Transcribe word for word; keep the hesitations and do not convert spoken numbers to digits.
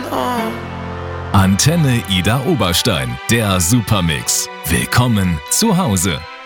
Antenne Ida Oberstein, der Supermix. Willkommen zu Hause.